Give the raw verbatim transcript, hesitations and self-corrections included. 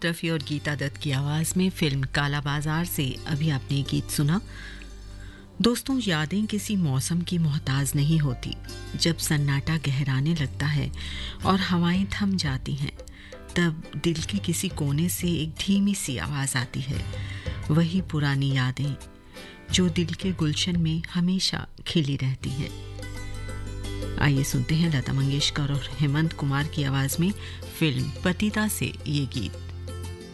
मोहम्मद रफ़ी और गीता दत्त की आवाज़ में फिल्म काला बाजार से अभी आपने ये गीत सुना। दोस्तों, यादें किसी मौसम की मोहताज नहीं होती। जब सन्नाटा गहराने लगता है और हवाएं थम जाती हैं, तब दिल के किसी कोने से एक धीमी सी आवाज़ आती है। वही पुरानी यादें जो दिल के गुलशन में हमेशा खिली रहती है। आइए सुनते हैं लता मंगेशकर और हेमंत कुमार की आवाज़ में फिल्म पतिता से ये गीत।